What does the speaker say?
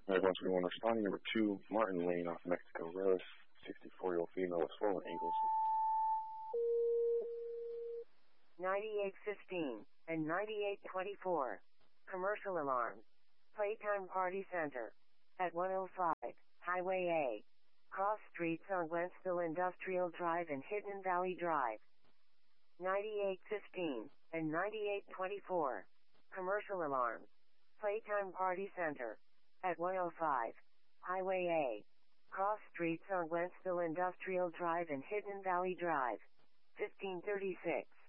121 responding, number 2, Martin Lane off Mexico Road, 64-year-old female with swollen ankles. 9815 and 9824. Commercial alarm. Playtime Party Center. At 105, Highway A. Cross streets on Wentzville Industrial Drive and Hidden Valley Drive. 9815 and 9824. Commercial alarm. Playtime Party Center. At 105, Highway A. Cross streets on Wentzville Industrial Drive and Hidden Valley Drive. 1536.